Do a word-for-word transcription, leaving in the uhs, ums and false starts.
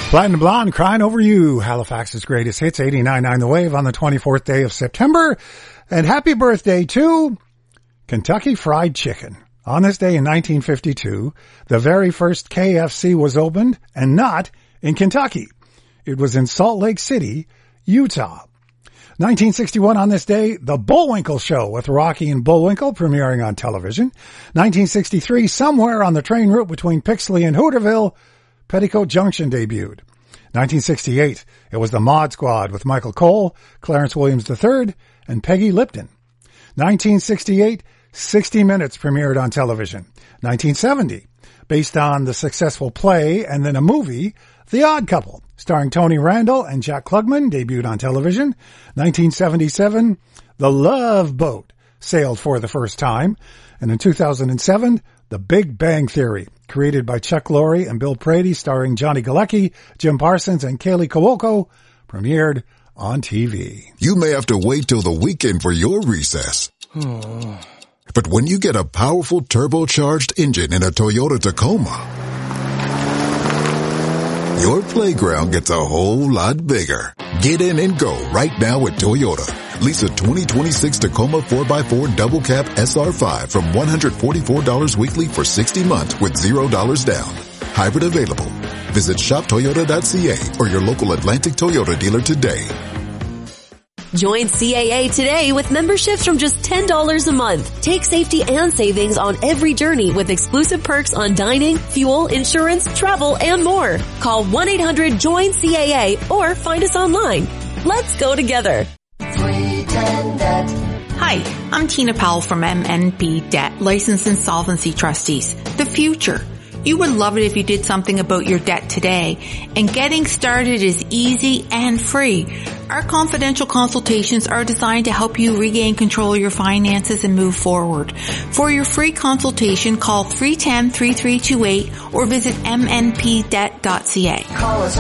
Platinum Blonde, Crying Over You, Halifax's greatest hits, eighty-nine point nine The Wave on the twenty-fourth day of September. And happy birthday to Kentucky Fried Chicken. On this day in nineteen fifty-two, the very first K F C was opened, and not in Kentucky. It was in Salt Lake City, Utah. nineteen sixty-one on this day, The Bullwinkle Show with Rocky and Bullwinkle premiering on television. nineteen sixty-three, somewhere on the train route between Pixley and Hooterville, Petticoat Junction debuted. nineteen sixty-eight, it was The Mod Squad with Michael Cole, Clarence Williams the third, and Peggy Lipton. nineteen sixty-eight, sixty minutes premiered on television. nineteen seventy, based on the successful play and then a movie, The Odd Couple, starring Tony Randall and Jack Klugman, debuted on television. nineteen seventy-seven, The Love Boat sailed for the first time. And in two thousand seven, The Big Bang Theory, created by Chuck Lorre and Bill Prady, starring Johnny Galecki, Jim Parsons, and Kaylee Cuoco, premiered on T V. You may have to wait till the weekend for your recess. But when you get a powerful turbocharged engine in a Toyota Tacoma, your playground gets a whole lot bigger. Get in and go right now at Toyota. Lease a twenty twenty-six Tacoma four by four Double Cab S R five from one hundred forty-four dollars weekly for sixty months with zero dollars down. Hybrid available. Visit shop toyota dot c a or your local Atlantic Toyota dealer today. Join C A A today with memberships from just ten dollars a month. Take safety and savings on every journey with exclusive perks on dining, fuel, insurance, travel, and more. Call one eight hundred join C A A or find us online. Let's go together. Hi, I'm Tina Powell from M N P Debt, Licensed Insolvency Trustees. The future. You would love it if you did something about your debt today, and getting started is easy and free. Our confidential consultations are designed to help you regain control of your finances and move forward. For your free consultation, call three one zero, three three two eight or visit m n p debt dot c a.